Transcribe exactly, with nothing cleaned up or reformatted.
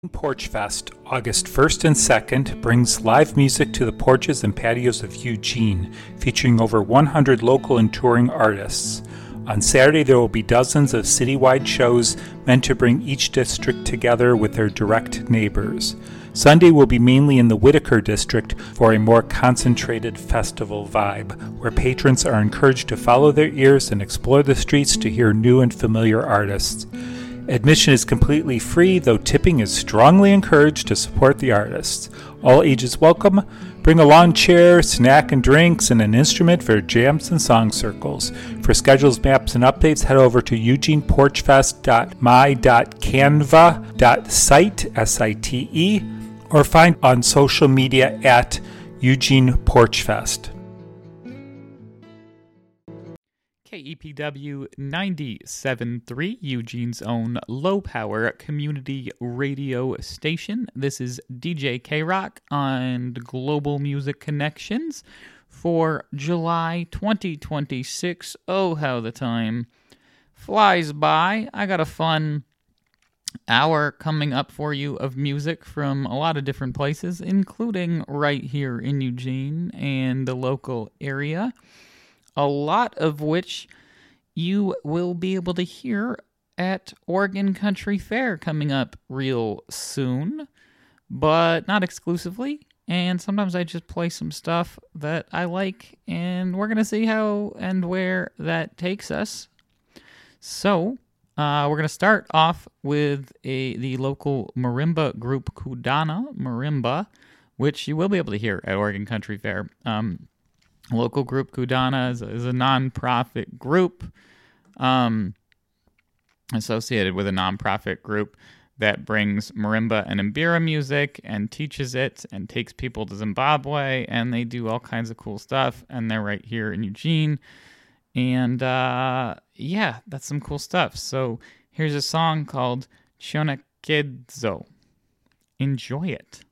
Porch Fest, August first and second, brings live music to the porches and patios of Eugene, featuring over one hundred local and touring artists. On Saturday, there will be dozens of citywide shows meant to bring each district together with their direct neighbors. Sunday will be mainly in the Whitaker district for a more concentrated festival vibe, where patrons are encouraged to follow their ears and explore the streets to hear new and familiar artists. Admission is completely free, though tipping is strongly encouraged to support the artists. All ages welcome. Bring a lawn chair, snack and drinks, and an instrument for jams and song circles. For schedules, maps, and updates, head over to eugene porch fest dot my dot canva dot site, S I T E, or find on social media at Eugene Porch Fest. K E P W ninety-seven point three, Eugene's own low-power community radio station. This is D J K-Rock on Global Music Connections for July twenty twenty-six. Oh, how the time flies by. I got a fun hour coming up for you of music from a lot of different places, including right here in Eugene and the local area. A lot of which you will be able to hear at Oregon Country Fair coming up real soon, but not exclusively. And sometimes I just play some stuff that I like, and we're going to see how and where that takes us. So, uh, we're going to start off with a the local marimba group, Kudana Marimba, which you will be able to hear at Oregon Country Fair. Um... Local group Kudana is a, is a non-profit group um, associated with a non-profit group that brings marimba and mbira music and teaches it and takes people to Zimbabwe, and they do all kinds of cool stuff, and they're right here in Eugene. And uh, yeah, that's some cool stuff. So here's a song called Chonakedzo. Enjoy it.